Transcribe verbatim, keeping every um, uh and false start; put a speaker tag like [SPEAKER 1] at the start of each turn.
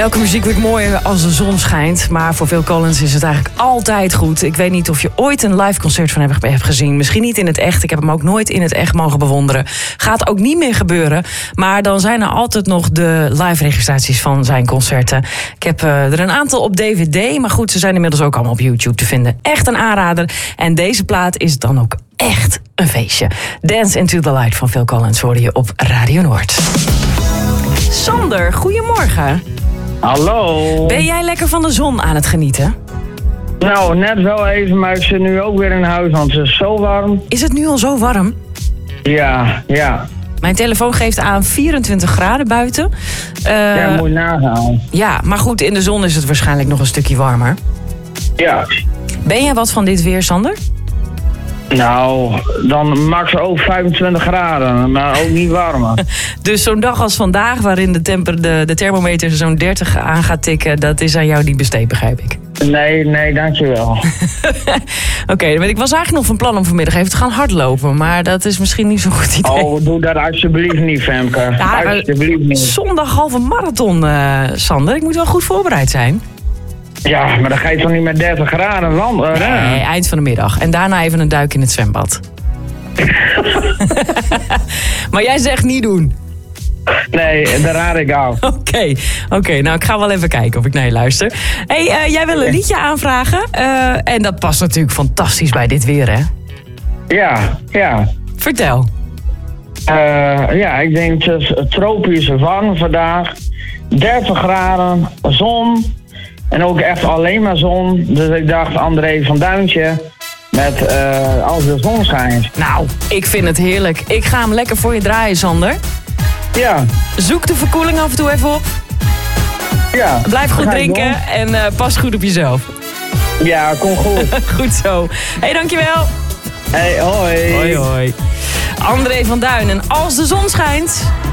[SPEAKER 1] Elke muziek wordt mooier als de zon schijnt. Maar voor Phil Collins is het eigenlijk altijd goed. Ik weet niet of je ooit een live concert van hem hebt gezien. Misschien niet in het echt. Ik heb hem ook nooit in het echt mogen bewonderen. Gaat ook niet meer gebeuren. Maar dan zijn er altijd nog de live registraties van zijn concerten. Ik heb uh, er een aantal op D V D. Maar goed, ze zijn inmiddels ook allemaal op YouTube te vinden. Echt een aanrader. En deze plaat is dan ook echt een feestje. Dance into the Light van Phil Collins hoorde je op Radio Noord. Sander, goedemorgen.
[SPEAKER 2] Hallo.
[SPEAKER 1] Ben jij lekker van de zon aan het genieten?
[SPEAKER 2] Nou, net wel even, maar ik zit nu ook weer in huis, want het is zo warm.
[SPEAKER 1] Is het nu al zo warm?
[SPEAKER 2] Ja, ja.
[SPEAKER 1] Mijn telefoon geeft aan vierentwintig graden buiten. Uh,
[SPEAKER 2] ja, moet je nagaan.
[SPEAKER 1] Ja, maar goed, in de zon is het waarschijnlijk nog een stukje warmer.
[SPEAKER 2] Ja.
[SPEAKER 1] Ben jij wat van dit weer, Sander?
[SPEAKER 2] Nou, dan max ook vijfentwintig graden, maar ook niet warmer.
[SPEAKER 1] Dus zo'n dag als vandaag, waarin de, temper, de, de thermometer zo'n dertig aan gaat tikken, dat is aan jou niet besteed, begrijp ik.
[SPEAKER 2] Nee, nee, dankjewel. Oké,
[SPEAKER 1] okay, ik was eigenlijk nog van plan om vanmiddag even te gaan hardlopen, maar dat is misschien niet zo'n goed idee.
[SPEAKER 2] Oh, doe dat alsjeblieft niet, Femke. Ja, alsjeblieft niet.
[SPEAKER 1] Zondag halve marathon, uh, Sander. Ik moet wel goed voorbereid zijn.
[SPEAKER 2] Ja, maar dan ga je toch niet met dertig graden wandelen?
[SPEAKER 1] Nee, eind van de middag. En daarna even een duik in het zwembad. Maar jij zegt niet doen.
[SPEAKER 2] Nee, daar raad ik af.
[SPEAKER 1] Oké, okay, okay, nou ik ga wel even kijken of ik naar je luister. Hey, uh, jij wil een liedje aanvragen. Uh, en dat past natuurlijk fantastisch bij dit weer, hè?
[SPEAKER 2] Ja, ja.
[SPEAKER 1] Vertel.
[SPEAKER 2] Uh, ja, ik denk het is tropische warm vandaag. dertig graden, zon. En ook echt alleen maar zon. Dus ik dacht André van Duintje met uh, Als de zon schijnt.
[SPEAKER 1] Nou, ik vind het heerlijk. Ik ga hem lekker voor je draaien, Sander.
[SPEAKER 2] Ja.
[SPEAKER 1] Zoek de verkoeling af en toe even op.
[SPEAKER 2] Ja.
[SPEAKER 1] Blijf goed drinken en uh, pas goed op jezelf.
[SPEAKER 2] Ja, kom goed.
[SPEAKER 1] Goed zo. Hé, hey, dankjewel.
[SPEAKER 2] Hey, hoi.
[SPEAKER 1] Hoi, hoi. André van Duin en Als de zon schijnt.